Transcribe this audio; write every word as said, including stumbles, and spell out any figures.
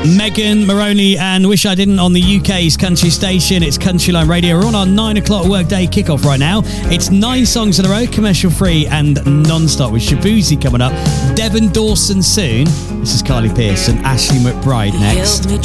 Megan Moroney and Wish I Didn't on the U K's country station. It's Countryline Radio. We're on our nine o'clock workday kickoff right now. It's nine songs in a row, commercial free and non-stop, with Shabuzi coming up. Devon Dawson soon. This is Carly Pearce and Ashley McBride next. He helped me